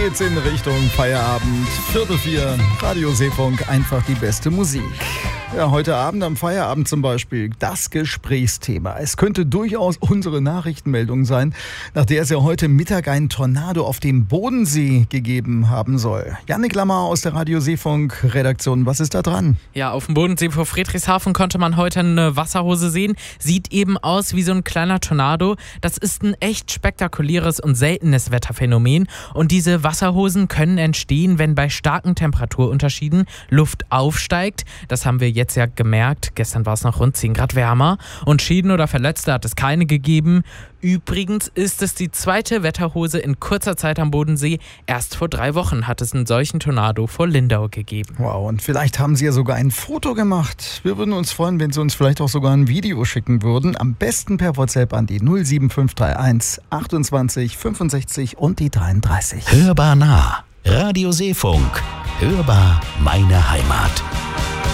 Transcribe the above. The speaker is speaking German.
Geht's in Richtung Feierabend. 3:45, Radio Seefunk, einfach die beste Musik. Ja, heute Abend am Feierabend zum Beispiel das Gesprächsthema. Es könnte durchaus unsere Nachrichtenmeldung sein, nach der es ja heute Mittag einen Tornado auf dem Bodensee gegeben haben soll. Jannik Lammer aus der Radio Seefunk Redaktion, was ist da dran? Ja, auf dem Bodensee vor Friedrichshafen konnte man heute eine Wasserhose sehen. Sieht eben aus wie so ein kleiner Tornado. Das ist ein echt spektakuläres und seltenes Wetterphänomen. Und diese Wasserhosen können entstehen, wenn bei starken Temperaturunterschieden Luft aufsteigt. Das haben wir jetzt ja gemerkt. Gestern war es noch rund 10 Grad wärmer. Und Schäden oder Verletzte hat es keine gegeben. Übrigens ist es die zweite Wetterhose in kurzer Zeit am Bodensee. Erst vor 3 Wochen hat es einen solchen Tornado vor Lindau gegeben. Wow, und vielleicht haben Sie ja sogar ein Foto gemacht. Wir würden uns freuen, wenn Sie uns vielleicht auch sogar ein Video schicken würden. Am besten per WhatsApp an die 07531 28 65 und die 33. Hörbar nah. Radio Seefunk. Hörbar meine Heimat.